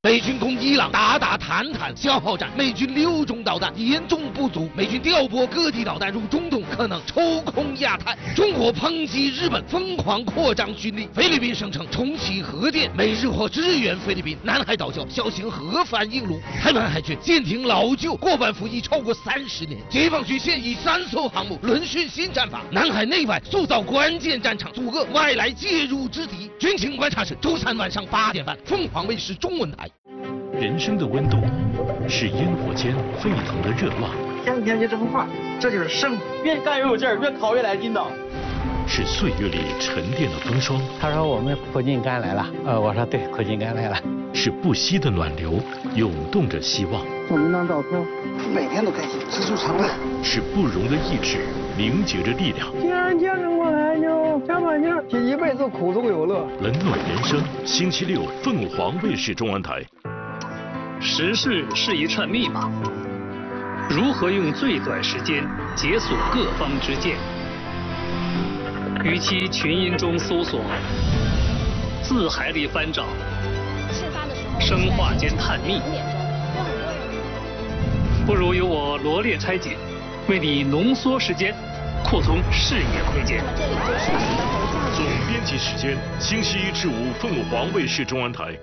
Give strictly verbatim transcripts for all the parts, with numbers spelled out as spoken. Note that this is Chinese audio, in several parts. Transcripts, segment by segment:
美军攻伊朗，打打谈谈消耗战，美军六种导弹严重不足，美军调拨各地导弹入中东，可能抽空亚太。中国抨击日本疯狂扩张军力，菲律宾声称重启核电，美日或支援菲律宾。南海岛礁小型核反应炉，台湾海军舰艇老旧，过半服役超过三十年。解放军现役三艘航母轮训新战法，南海内外塑造关键战场，阻遏外来介入之敌。军情观察室周三晚上八点半，凤凰卫视中文台。 人生的温度是烟火间沸腾的热浪， 天天就这么画，这就是生活。 越干越有劲儿，越考越来劲道。 是岁月里沉淀的风霜。 他说我们苦尽甘来了，呃，我说对，苦尽甘来了。 是不息的暖流，涌动着希望。 送您张照片，每天都开心，知足常乐。 是不容的意志，凝结着力量。 既然坚持过来，就加把劲儿，这一辈子苦中有乐。 冷暖人生，星期六凤凰卫视中文台。 时事是一串密码，如何用最短时间解锁各方之见？与其群音中搜索，字海里翻找，生化间探秘，不如由我罗列拆解，为你浓缩时间，扩充视野空间。 总编辑时间，星期一至五凤凰卫视中文台。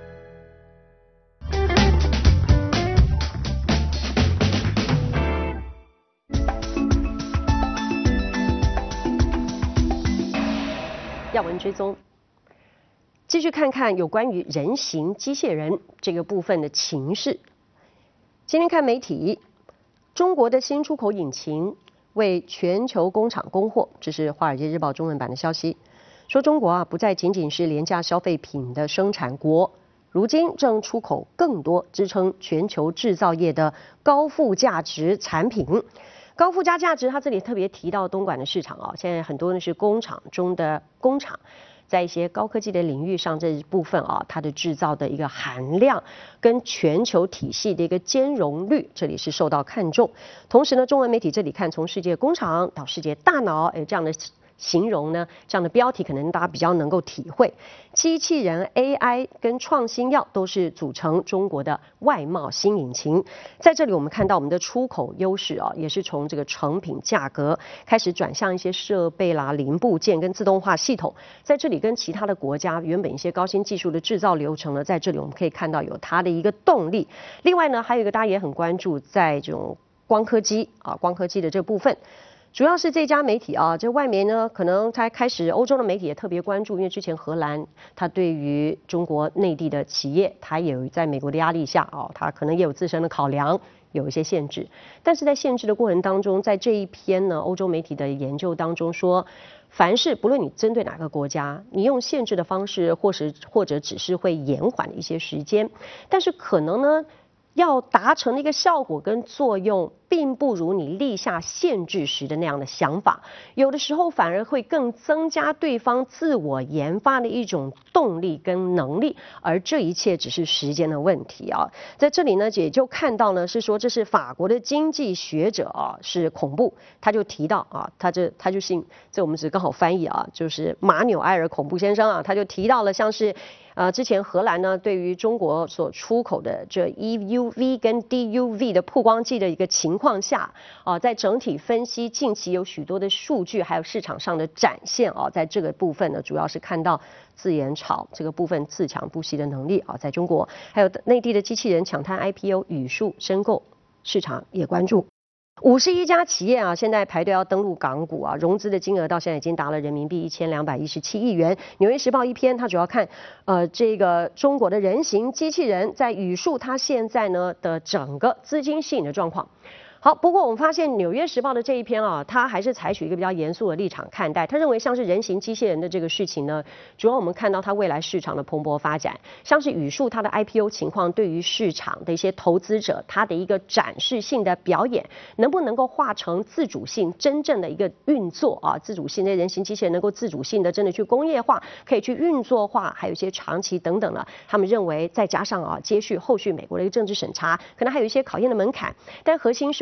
要闻追踪，继续看看有关于人形机械人这个部分的情势。今天看媒体，中国的新出口引擎为全球工厂供货，这是《华尔街日报》中文版的消息，说中国啊不再仅仅是廉价消费品的生产国，如今正出口更多支撑全球制造业的高附加值产品。高附加价值，它这里特别提到东莞的市场啊，现在很多呢是工厂中的工厂，在一些高科技的领域上这一部分啊，它的制造的一个含量跟全球体系的一个兼容率，这里是受到看重。同时呢，中文媒体这里看从世界工厂到世界大脑，哎，这样的形容呢，这样的标题可能大家比较能够体会。机器人 A I 跟创新药都是组成中国的外贸新引擎。在这里我们看到我们的出口优势啊，也是从这个成品价格开始转向一些设备啦、零部件跟自动化系统。在这里跟其他的国家原本一些高新技术的制造流程呢，在这里我们可以看到有它的一个动力。另外呢，还有一个大家也很关注，在这种光刻机啊，光刻机的这部分。主要是这家媒体啊，这外面呢，可能才开始，欧洲的媒体也特别关注，因为之前荷兰它对于中国内地的企业，它也有在美国的压力下啊，它可能也有自身的考量，有一些限制。但是在限制的过程当中，在这一篇呢，欧洲媒体的研究当中说，凡是不论你针对哪个国家，你用限制的方式，或是或者只是会延缓一些时间，但是可能呢，要达成的一个效果跟作用，并不如你立下限制时的那样的想法，有的时候反而会更增加对方自我研发的一种动力跟能力，而这一切只是时间的问题啊。在这里呢，也就看到呢，是说这是法国的经济学者啊，是恐怖，他就提到啊，他这他就姓，这我们只是刚好翻译啊，就是马纽埃尔恐怖先生啊，他就提到了像是。呃，之前荷兰呢，对于中国所出口的这 E U V 跟 D U V 的曝光剂的一个情况下，啊、呃，在整体分析近期有许多的数据，还有市场上的展现啊、呃，在这个部分呢，主要是看到自研炒这个部分自强不息的能力啊、呃，在中国，还有内地的机器人抢滩 I P O 语数申购市场也关注。五十一家企业啊，现在排队要登陆港股啊，融资的金额到现在已经达了人民币一千两百一十七亿元。纽约时报一篇，它主要看呃这个中国的人形机器人在语数它现在呢的整个资金吸引的状况。好，不过我们发现《纽约时报》的这一篇啊，它还是采取一个比较严肃的立场看待。他认为像是人形机器人的这个事情呢，主要我们看到它未来市场的蓬勃发展，像是语数它的 I P O 情况，对于市场的一些投资者，它的一个展示性的表演，能不能够化成自主性真正的一个运作啊？自主性的人形机器人能够自主性的真的去工业化，可以去运作化，还有一些长期等等了。他们认为再加上啊，接续后续美国的一个政治审查，可能还有一些考验的门槛，但核心是。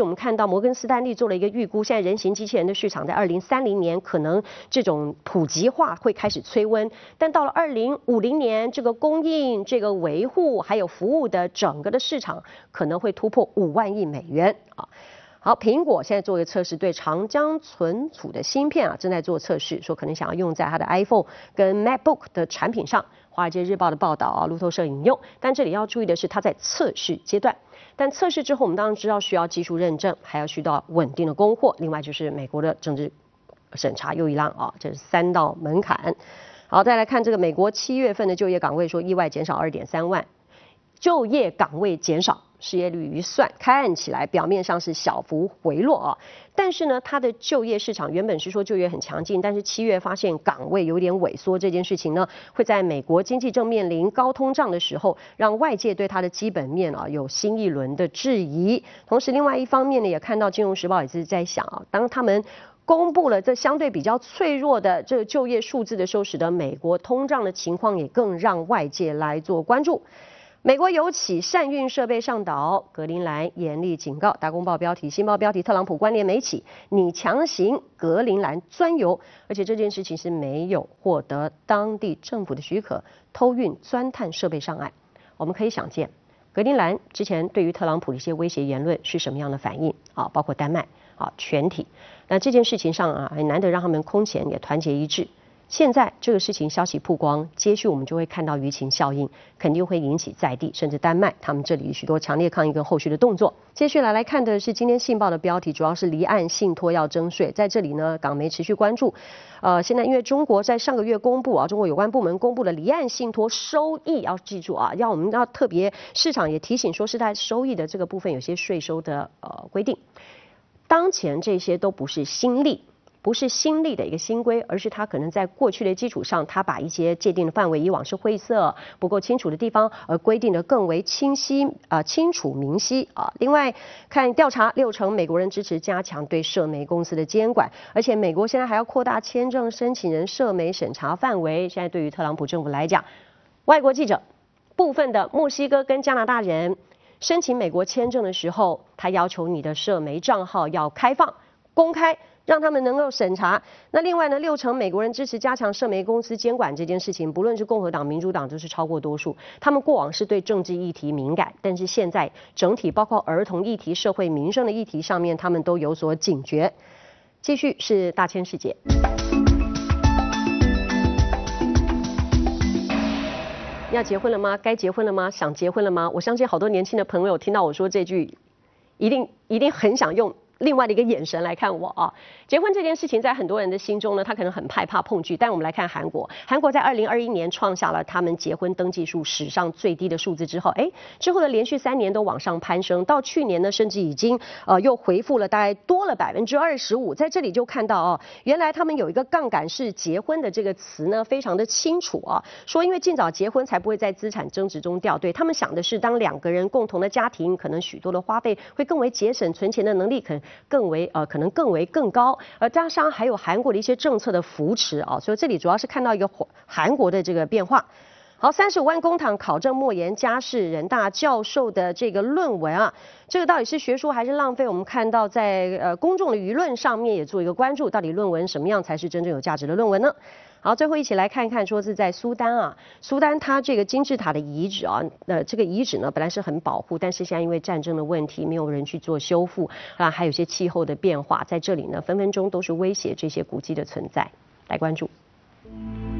我们看到摩根斯坦利做了一个预估，现在人形机器人的市场在二零三零年可能这种普及化会开始催温，但到了二零五零年，这个供应、这个维护还有服务的整个的市场可能会突破五万亿美元啊。好，苹果现在做一个测试，对长江存储的芯片啊正在做测试，说可能想要用在它的 iPhone 跟 MacBook 的产品上。华尔街日报的报道啊，路透社引用，但这里要注意的是，它在测试阶段。但测试之后，我们当然知道需要技术认证，还要需要稳定的供货，另外就是美国的政治审查又一浪啊，这是三道门槛。好，再来看这个美国七月份的就业岗位，说意外减少二点三万，就业岗位减少。失业率一算，看起来表面上是小幅回落啊，但是呢，它的就业市场原本是说就业很强劲，但是七月发现岗位有点萎缩，这件事情呢，会在美国经济正面临高通胀的时候，让外界对它的基本面啊有新一轮的质疑。同时，另外一方面呢，也看到《金融时报》也是在想啊，当他们公布了这相对比较脆弱的这个就业数字的时候，使得美国通胀的情况也更让外界来做关注。美国有起善运设备上岛，格陵兰严厉警告。大公报标题、新报标题：特朗普关联媒起，你强行格陵兰钻油，而且这件事情是没有获得当地政府的许可，偷运钻探设备上岸。我们可以想见，格陵兰之前对于特朗普的一些威胁言论是什么样的反应啊？包括丹麦啊，全体。那这件事情上啊，很难得让他们空前也团结一致。现在这个事情消息曝光，接续我们就会看到舆情效应，肯定会引起在地甚至丹麦他们这里许多强烈抗议跟后续的动作。接下来来看的是今天信报的标题，主要是离岸信托要征税，在这里呢，港媒持续关注。呃，现在因为中国在上个月公布啊，中国有关部门公布了离岸信托收益，要记住啊，要我们要特别市场也提醒说是在收益的这个部分有些税收的呃规定，当前这些都不是新例。不是新立的一个新规，而是它可能在过去的基础上，它把一些界定的范围以往是灰色不够清楚的地方，而规定的更为清晰啊、呃、清楚明晰啊。另外看调查，六成美国人支持加强对社媒公司的监管，而且美国现在还要扩大签证申请人社媒审查范围。现在对于特朗普政府来讲，外国记者部分的墨西哥跟加拿大人申请美国签证的时候，他要求你的社媒账号要开放公开，让他们能够审查。那另外呢，六成美国人支持加强社媒公司监管这件事情，不论是共和党、民主党，都是超过多数。他们过往是对政治议题敏感，但是现在整体包括儿童议题、社会民生的议题上面，他们都有所警觉。继续是大千世界。要结婚了吗？该结婚了吗？想结婚了吗？我相信好多年轻的朋友听到我说这句，一定一定很想用另外的一个眼神来看我啊。结婚这件事情在很多人的心中呢，他可能很害怕碰拒。但我们来看韩国，韩国在二零二一年创下了他们结婚登记数史上最低的数字之后，哎，之后的连续三年都往上攀升，到去年呢，甚至已经呃又回复了大概多了百分之二十五。在这里就看到哦，原来他们有一个杠杆式结婚的这个词呢，非常的清楚啊，说因为尽早结婚才不会在资产增值中掉队。他们想的是，当两个人共同的家庭，可能许多的花费会更为节省，存钱的能力可能更为呃可能更为更高，而加上还有韩国的一些政策的扶持啊，所以这里主要是看到一个韩国的这个变化。好，三十五万公帑考证莫言家事人大教授的这个论文啊，这个到底是学术还是浪费？我们看到在呃公众的舆论上面也做一个关注，到底论文什么样才是真正有价值的论文呢？好，最后一起来看看，说是在苏丹啊，苏丹它这个金字塔的遗址啊，呃，这个遗址呢本来是很保护，但是现在因为战争的问题，没有人去做修复啊，还有一些气候的变化，在这里呢分分钟都是威胁这些古迹的存在，来关注。